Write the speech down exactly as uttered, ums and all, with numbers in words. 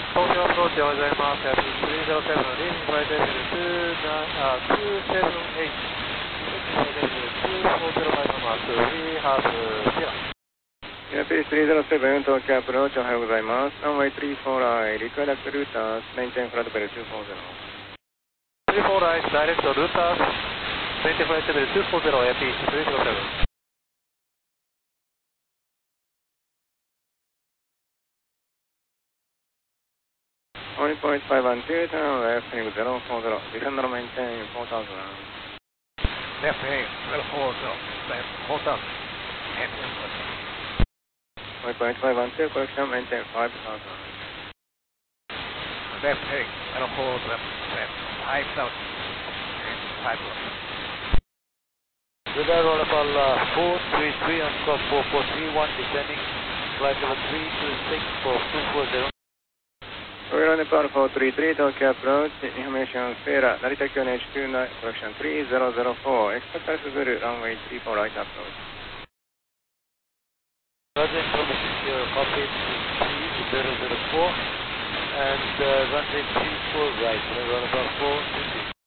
東京アプローチおはようございます。Happy スリーゼロセブン、リーディングフライトレベルにーセブンはち、リーディングフライトレベルにーフォーゼロファイブマーク、We have zero。 Happy スリーゼロセブン、東京アプローチおはようございます。ランウェイスリーフォーライ、リクエダクトルーターズ、メインテンフライトレベルにーフォーゼロ。 スリーフォーライ、ダイレクトルーターズ、メインテンフライトレベルにーフォーゼロ、Happy スリーゼロセブン。 one point five one two, turn left, heading zero four zero, descend and maintain four thousand. Left heading zero four zero, left four thousand. one point five one two, correction, maintain five thousand. Left heading zero four zero, left five thousand. five thousand. Radar roll call uh, four three three on course four four three one, descending, flight level three two six for two four zero. Royal Nepal four three three, Tokyo approach, information Sierra, Narita Q N H two nine, correction three zero zero four, expect Suguru, runway three four right approach. Roger, information here, copy three zero zero four, and uh, runway three four right, Royal Nepal four three three.